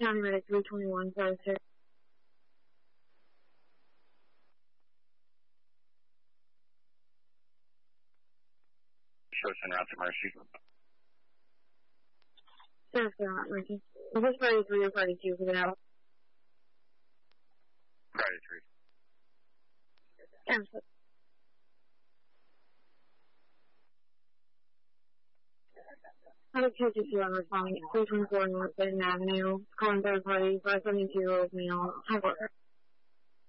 County Medic 321, sir. Show send route to Mercy. South Carolina, Mercy. Is this Friday 3 or Friday 2 for the now? Friday 3. Absolutely. I have 222 on responding at 324 North Benton Avenue. Calling third party, 572 male. High worker.